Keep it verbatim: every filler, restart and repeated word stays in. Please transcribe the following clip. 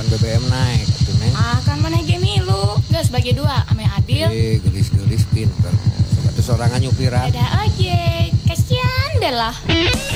B B M naik atuh Neng. Ah kan mana ge milu, geus bagi dua ame adil. Eh gelis-gelis pinter. Satu sorangan nyupiran. Ada ojek, kasihan deh lah.